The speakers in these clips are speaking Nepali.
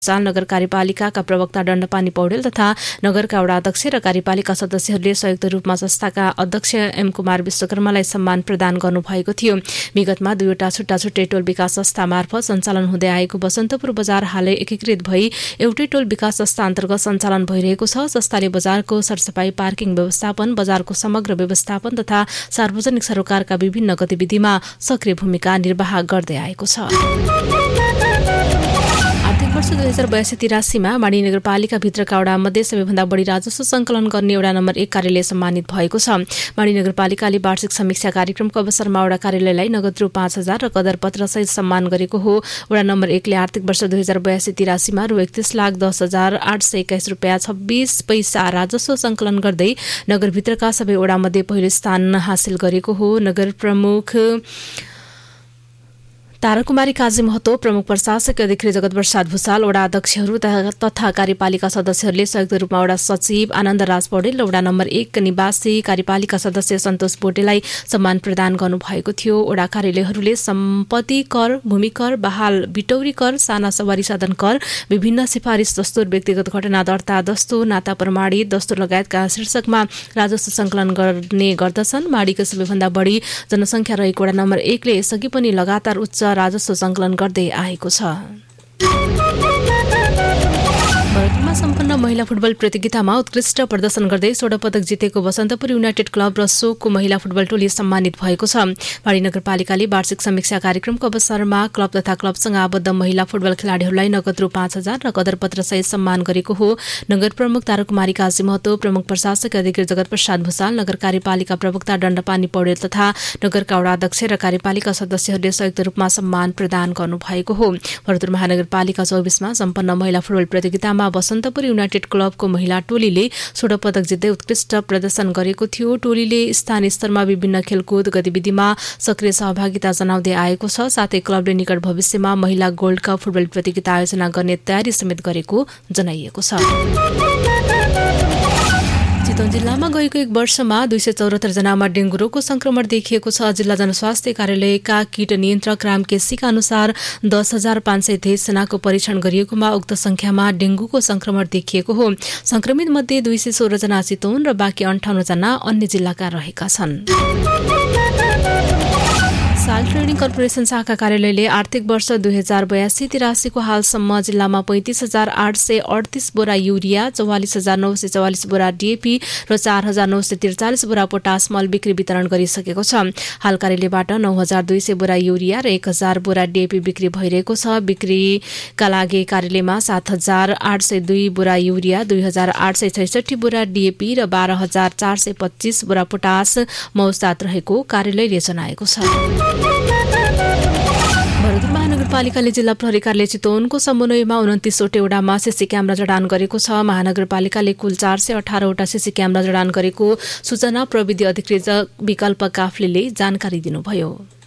साल नगर कार्यपालिकाका प्रवक्ता दण्डपानी पौडेल तथा नगरका वडा अध्यक्ष र कार्यपालिका सदस्यहरूले संयुक्त रूपमा संस्थाका अध्यक्ष एम कुमार विश्वकर्मालाई सम्मान प्रदान गर्नुभएको थियो। विगतमा 2वटा छुट्टा छुट्टै टोल विकास संस्था मार्फत सञ्चालन हुँदै आएको बसन्तपुर बजार हालै एकीकृत भई एउटै टोल विकास संस्था अन्तर्गत सञ्चालन भइरहेको छ। संस्थाले बजारको सरसफाई, पार्किङ व्यवस्थापन, बजारको समग्र व्यवस्थापन तथा सार्वजनिक सरोकारका विभिन्न गतिविधिमा सक्रिय भूमिका निर्वाह गर्दै आएको छ। वर्ष 2082-83 मा माडी नगरपालिका भित्रका वडामध्ये सबैभन्दा बढी राजस्व सङ्कलन गर्ने वडा नम्बर 1 कार्यालय सम्मानित भएको छ। माडी नगरपालिकाले वार्षिक समीक्षा कार्यक्रमको अवसरमा वडा कार्यालयलाई नगद रु 5,000 र कदरपत्र सहित सम्मान गरेको हो। वडा नम्बर 1 ले आर्थिक वर्ष 2082-83 मा रु 31,10,821 रुपैयाँ 26 पैसा राजस्व सङ्कलन गर्दै नगरभित्रका सबै वडामध्ये पहिलो स्थान हासिल गरेको हो। नगर प्रमुख ताराकुमारी काजी महतो, प्रमुख प्रशासक अधिकारी जगत प्रसाद भूषाल, वडा अध्यक्षहरू तथा कार्यपालिका सदस्यहरूले संयुक्त रूपमा वडा सचिव आनन्द राज पौडेल र वडा नम्बर 1 निवासी कार्यपालिका सदस्य सन्तोष बोटेलाई सम्मान प्रदान गर्नुभएको थियो। वडा कार्यालयहरूले सम्पत्ति कर, भूमि कर, बहाल बिटौरी कर, साना सवारी साधन कर, विभिन्न सिफारिस दस्तुर, व्यक्तिगत घटना दर्ता दस्तुर, नाता प्रमाणित दस्तुर लगायतका शीर्षकमा राजस्व सङ्कलन गर्ने गर्दछन्। माडीको सबैभन्दा बढी जनसङ्ख्या रहेको वडा नम्बर 1 ले यसअघि पनि लगातार उच्च राजस्व सङ्कलन गर्दै आएको छ। भरतपुरमा सम्पन्न महिला फुटबल प्रतियोगितामा उत्कृष्ट प्रदर्शन गर्दै स्वर्ण पदक जितेको बसन्तपुर युनाइटेड क्लब र सोकको महिला फुटबल टोली सम्मानित भएको छ। माडी नगरपालिकाले वार्षिक समीक्षा कार्यक्रमको अवसरमा क्लब तथा क्लबसँग आबद्ध महिला फुटबल खेलाडीहरूलाई नगद रु 5,000 र कदरपत्र सहित सम्मान गरेको हो। नगर प्रमुख ताराकुमारी काजी महतो, प्रमुख प्रशासक अधिकारी जगत प्रसाद भूषाल, नगर कार्यपालिका प्रवक्ता दण्डपानी पौडेल तथा नगरका वडा अध्यक्ष र कार्यपालिका सदस्यहरूले संयुक्त रूपमा सम्मान प्रदान गर्नुभएको हो। भरतपुर महानगरपालिका 24 मा सम्पन्न महिला फुटबल प्रतियोगितामा बसन्तपुर युनाइटेड क्लबको महिला टोलीले स्वर्ण पदक जित्दै उत्कृष्ट प्रदर्शन गरेको थियो। टोलीले स्थानीय स्तरमा विभिन्न खेलकुद गतिविधिमा सक्रिय सहभागिता जनाउँदै आएको छ। साथै क्लबले निकट भविष्यमा महिला गोल्ड कप फुटबल प्रतियोगिता आयोजना गर्ने तयारी समेत गरेको जनाइएको छ। चितवन जिल्लामा गएको 1 वर्षमा 274 जनामा डेंगू रोगको संक्रमण देखिएको छ। जिल्ला जनस्वास्थ्य कार्यालयका कीट नियन्त्रक राम केसीका अनुसार 10,523 जनाको परीक्षण गरिएकोमा उक्त संख्यामा डेंगूको संक्रमण देखिएको हो। संक्रमित मध्ये 216 जना चितवन र बाँकी 58 जना अन्य जिल्लाका रहेका छन्। साल ट्रेडिङ कर्पोरेसन शाखा कार्यालयले आर्थिक वर्ष 2082-83 को हालसम्म जिल्लामा 35,838 बोरा युरिया, 44,944 बोरा डीएपी र 4,943 बोरा पोटास मल बिक्री वितरण गरिसकेको छ। हाल कार्यालयबाट 9,200 बोरा युरिया र 1,000 बोरा डीएपी बिक्री भइरहेको छ। बिक्रीका लागि कार्यालयमा 7,802 बोरा युरिया, 2,866 बोरा डीएपी र 12,425 बोरा पोटास मौजदात रहेको कार्यालयले जनाएको छ। भरतपुर महानगरपालिकाले जिल्ला प्रहरी कार्यालय चितवनको समन्वयमा 29 वटा वडामा सीसी क्यामेरा जडान गरेको छ। महानगरपालिकाले कुल 418 वटा सीसी क्यामेरा जडान गरेको सूचना प्रविधि अधिकृत विकल्प काफ्लेले जानकारी दिनुभयो।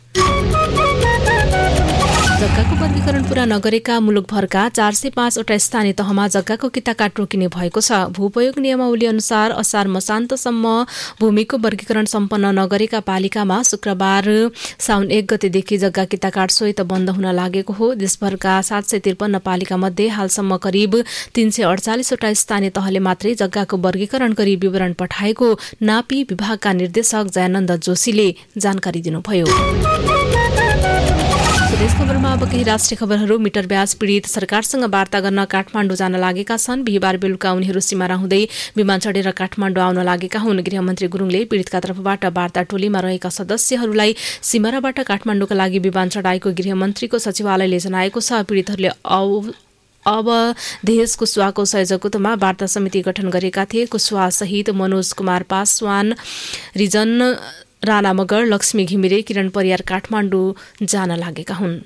जग्गाको वर्गीकरण पूरा नगरेका मुलुकभरका 405 वटा स्थानीय तहमा जग्गाको किताकाट रोकिने भएको छ। भूपयोग नियमावली अनुसार असार मसान्तसम्म भूमिको वर्गीकरण सम्पन्न नगरेका पालिकामा शुक्रबार साउन 1 गतेदेखि जग्गा किताकाट स्वतः बन्द हुन लागेको हो। देशभरका 753 पालिका मध्ये हालसम्म करिब 348 वटा स्थानीय तहले मात्रै जग्गाको वर्गीकरण गरी विवरण पठाएको नापी विभागका निर्देशक जयानन्द जोशीले जानकारी दिनुभयो। देश खबरमा अब केही राष्ट्रिय खबरहरू। मिटर ब्याज पीडित सरकारसँग वार्ता गर्न काठमाडौँ जान लागेका छन्। बिहिबार बेलुका उनीहरू सिमारा हुँदै विमान चढेर काठमाडौँ आउन लागेका हुन्। गृहमन्त्री गुरुङले पीडितका तर्फबाट वार्ता टोलीमा रहेका सदस्यहरूलाई सिमाराबाट काठमाडौँका लागि विमान चढाएको गृहमन्त्रीको सचिवालयले जनाएको छ। पीडितहरूले अब देश कुशवाहाको सहयोगमा वार्ता समिति गठन गरेका थिए। कुशवाहा सहित मनोज कुमार पासवान, रिजन राणा मगर, लक्ष्मी घिमिरे, किरण परियार काठमाडौँ जान लागेका हुन्।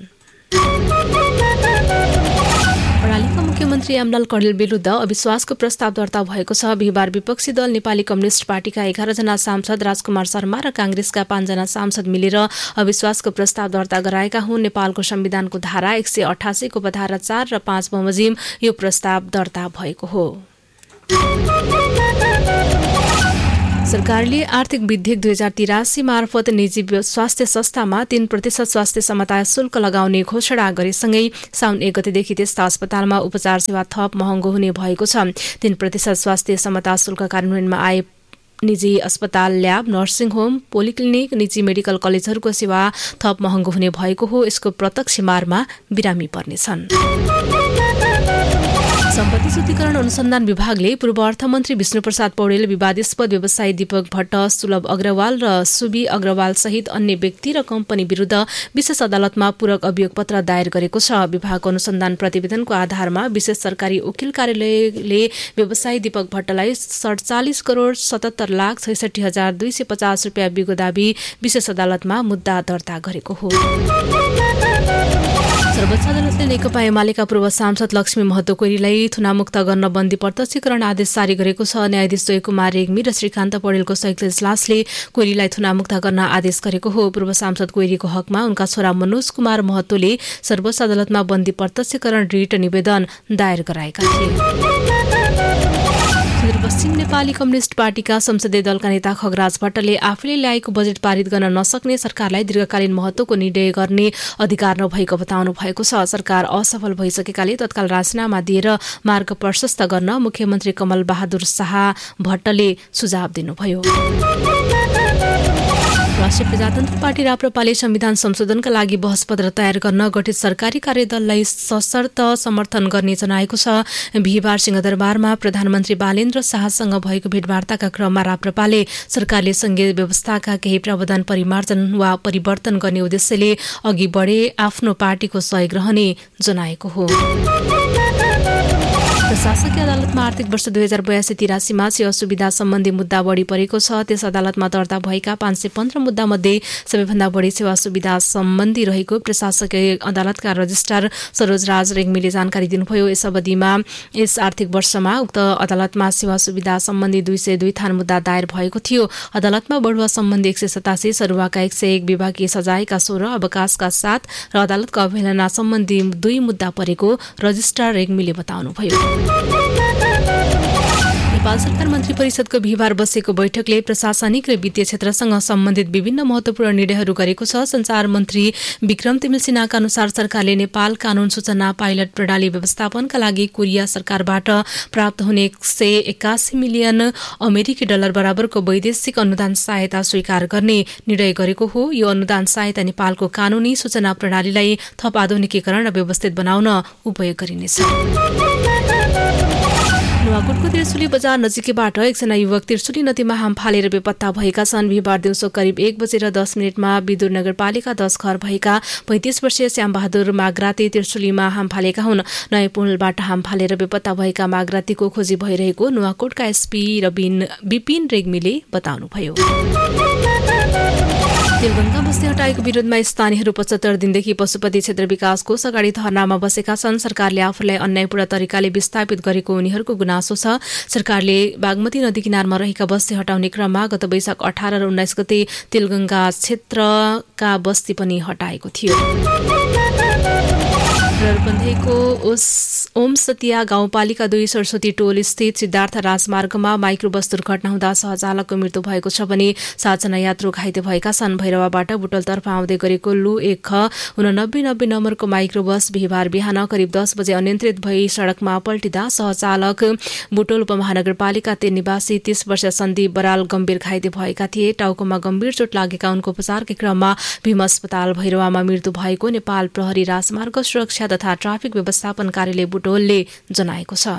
प्रणालीका मुख्यमन्त्री यामलाल कणेल विरुद्ध अविश्वासको प्रस्ताव दर्ता भएको छ। बिहिबार विपक्षी दल नेपाली कम्युनिष्ट पार्टीका 11 जना सांसद, राजकुमार शर्मा र कांग्रेसका 5 जना सांसद मिलेर अविश्वासको प्रस्ताव दर्ता गराएका हुन्। नेपालको संविधानको धारा 188 को उपधारा 4 र 5 बमोजिम यो प्रस्ताव दर्ता भएको हो। सरकारले आर्थिक विधेयक 2083 मार्फत निजी स्वास्थ्य संस्थामा 3% स्वास्थ्य समता शुल्क लगाउने घोषणा गरेसँगै साउन 1 गतेदेखि त्यस्ता अस्पतालमा उपचार सेवा थप महँगो हुने भएको छ। 3% स्वास्थ्य समता शुल्क कार्यान्वयनमा आए निजी अस्पताल, ल्याब, नर्सिङ होम, पोलिक्लिनिक, निजी मेडिकल कलेजहरूको सेवा थप महँगो हुने भएको हो। यसको प्रत्यक्ष मारमा बिरामी पर्नेछन्। सम्पत्ति शुद्धिकरण अनुसन्धान विभागले पूर्व अर्थमन्त्री विष्णुप्रसाद पौडेल, विवादास्पद व्यवसायी दीपक भट्ट, सुलभ अग्रवाल र सुबी अग्रवाल सहित अन्य व्यक्ति र कम्पनी विरुद्ध विशेष अदालतमा पूरक अभियोग पत्र दायर गरेको छ। विभागको अनुसन्धान प्रतिवेदनको आधारमा विशेष सरकारी वकिल कार्यालयले व्यवसायी दीपक भट्टलाई 47 करोड 77 लाख 66,250 रुपियाँ बिगो दाबी विशेष अदालतमा मुद्दा दर्ता गरेको हो। सर्वोच्च अदालतले नेकपा एमालेका पूर्व सांसद लक्ष्मी महतो कोइरीलाई थुनामुक्त गर्न बन्दी प्रत्यक्षीकरण आदेश जारी गरेको छ। न्यायाधीश जयकुमार रेग्मी र श्रीकान्त पौडेलको संयुक्त इजलासले कोइरीलाई थुनामुक्त गर्न आदेश गरेको हो। पूर्व सांसद कोइरीको हकमा उनका छोरा मनोज कुमार महतोले सर्वोच्च अदालतमा बन्दी प्रत्यक्षीकरण रिट निवेदन दायर गराएका थिए। सुदूरपश्चिम नेपाली कम्युनिस्ट पार्टीका संसदीय दलका नेता खगराज भट्टले आफूले ल्याएको बजेट पारित गर्न नसक्ने सरकारलाई दीर्घकालीन महत्त्वको निर्णय गर्ने अधिकार नभएको बताउनु भएको छ। सरकार असफल भइसकेकाले तत्काल राजीनामा दिएर मार्ग प्रशस्त गर्न मुख्यमन्त्री कमल बहादुर शाह भट्टले सुझाव दिनुभयो। राष्ट्रिय प्रजातन्त्र पार्टी राप्रपाले संविधान संशोधनका लागि बहसपत्र तयार गर्न गठित सरकारी कार्यदललाई सशर्त समर्थन गर्ने जनाएको छ। बिहिबार सिंहदरबारमा प्रधानमन्त्री बालेन्द्र शाहसँग भएको भेटवार्ताका क्रममा राप्रपाले सरकारले संघीय व्यवस्थाका केही प्रावधान परिमार्जन वा परिवर्तन गर्ने उद्देश्यले अघि बढे आफ्नो पार्टीको सहयोग रहने जनाएको हो। प्रशासकीय अदालतमा आर्थिक वर्ष 2082-83 6 असुविधा सम्बन्धी मुद्दा बढी परेको छ। त्यस अदालतमा दर्ता भएका 515 मुद्दामध्ये सबैभन्दा बढी सेवा सुविधा सम्बन्धी रहेको प्रशासकीय अदालतका रजिस्ट्रार सरोजराज रेग्मीले जानकारी दिनुभयो। यस अवधिमा यस आर्थिक वर्षमा उक्त अदालतमा सेवा सुविधा सम्बन्धी 202 थान मुद्दा दायर भएको थियो। अदालतमा बढुवा सम्बन्धी 187, सरुवाका 101, विभागीय सजायका 16, अवकाशका 7 र अदालतको अवहेलना सम्बन्धी 2 मुद्दा परेको रजिस्ट्रार रेग्मीले बताउनुभयो। नेपाल सरकार मन्त्री परिषदको बिहिबार बसेको बैठकले प्रशासनिक र वित्तीय क्षेत्रसँग सम्बन्धित विभिन्न महत्त्वपूर्ण निर्णयहरू गरेको छ। सञ्चार मन्त्री विक्रम तिमिल सिन्हाका अनुसार सरकारले नेपाल कानून सूचना पाइलट प्रणाली व्यवस्थापनका लागि कोरिया सरकारबाट प्राप्त हुने 181 मिलियन अमेरिकी डलर बराबरको वैदेशिक अनुदान सहायता स्वीकार गर्ने निर्णय गरेको हो। यो अनुदान सहायता नेपालको कानूनी सूचना प्रणालीलाई थप आधुनिकीकरण र व्यवस्थित बनाउन उपयोग गरिनेछ। नुवाकोटको त्रिशुली बजार नजिकैबाट एकजना युवक त्रिशुली नदीमा हाम फालेर बेपत्ता भएका छन्। बिहिबार दिउँसो करिब 1:10 विदुर नगरपालिका 10 घर भएका 35 वर्षीय श्यामबहादुर माग्राती त्रिशुलीमा हाम फालेका हुन्। नयाँ पुलबाट हाम फालेर बेपत्ता भएका माग्रातीको खोजी भइरहेको नुवाकोटका एसपी विपिन रेग्मीले बताउनुभयो। तेलगंगा बस्ती हटाएको विरोधमा स्थानीयहरू 75 दिनदेखि पशुपति क्षेत्र विकास कोष अगाडि धरनामा बसेका छन्। सरकारले आफूलाई अन्यायपूर्ण तरिकाले विस्थापित गरेको उनीहरूको गुनासो छ। सरकारले बागमती नदी किनारमा रहेका बस्ती हटाउने क्रममा गत वैशाख 18 र 19 गते तेलगंगा क्षेत्रका बस्ती पनि हटाएको थियो। ररबन्धेको ओम सतिया गाउँपालिका 2 सरस्वती टोल स्थित सिद्धार्थ राजमार्गमा माइक्रो बस दुर्घटना हुँदा सहचालकको मृत्यु भएको छ भने 7 जना यात्रु घाइते भएका छन्। भैरवाबाट बुटलतर्फ आउँदै गरेको लु 1 ख 8990 नम्बरको माइक्रो बस बिहिबार बिहान करिब 10 बजे अनियन्त्रित भई सड़कमा पल्टिँदा सहचालक बुटोल उपमहानगरपालिका 3 निवासी 30 वर्षीय सन्दीप बराल गम्भीर घाइते भएका थिए। टाउकोमा गम्भीर चोट लागेका उनको उपचारकै क्रममा भीम अस्पताल भैरवामा मृत्यु भएको नेपाल प्रहरी राजमार्ग सुरक्षा तथा ट्राफिक व्यवस्थापन कार्यालय बुटोलले जनाएको छ।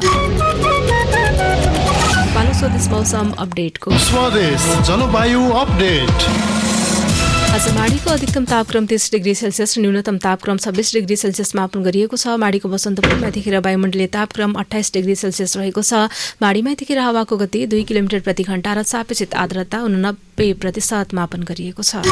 नेपालको स्वदेश मौसम अपडेटको स्वदेश जलवायु अपडेट। आज माडीको अधिकतम तापक्रम 30 डिग्री सेल्सियस र न्यूनतम तापक्रम 26 डिग्री सेल्सियस मापन गरिएको छ। माडीको बसन्तपुरमा यतिखेर वायुमण्डलीय तापक्रम 28 डिग्री सेल्सियस रहेको छ। माडीमा यतिखेर हावाको गति 2 किलोमिटर प्रति घण्टा र सापेक्षित आर्द्रता 89% मापन गरिएको छ।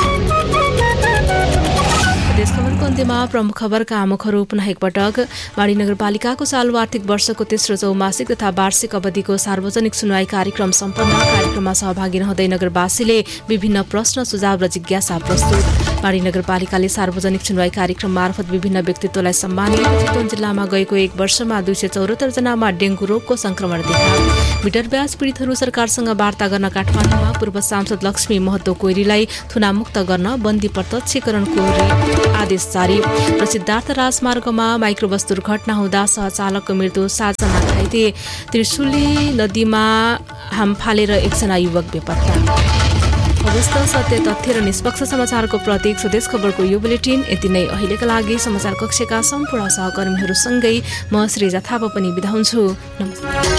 देश खबरको अन्त्यमा प्रमुख खबरका आमुखहरू पुनः एकपटक। माडी नगरपालिकाको चालु आर्थिक वर्षको तेस्रो चौमासिक तथा वार्षिक अवधिको सार्वजनिक सुनवाई कार्यक्रम सम्पन्न। कार्यक्रममा सहभागी रहँदै नगरवासीले विभिन्न प्रश्न सुझाव र जिज्ञासा प्रस्तुत। बाढी नगरपालिकाले सार्वजनिक सुनवाई कार्यक्रम मार्फत विभिन्न व्यक्तित्वलाई सम्मानित। चितवन जिल्लामा गएको 1 वर्षमा 274 जनामा डेंगू रोगको संक्रमण देखा। मिटर ब्याज पीडितहरू सरकारसँग वार्ता गर्न काठमाडौँमा। पूर्व सांसद लक्ष्मी महतो कोइरीलाई थुनामुक्त गर्न बन्दी प्रत्यक्षीकरणको आदेश जारी। र सिद्धार्थ राजमार्गमा माइक्रोबस दुर्घटना हुँदा सहचालकको मृत्यु, 7 जना घाइते। त्रिशुली नदीमा हाम फालेर 1 जना युवक बेपत्ता। अवस्था सत्य, तथ्य र निष्पक्ष समाचारको प्रतीक स्वदेश खबरको यो बुलेटिन यति नै। अहिलेका लागि समाचार कक्षका सम्पूर्ण सहकर्मीहरूसँगै म श्रीजा थापा पनि बिदा हुन्छु। नमस्कार।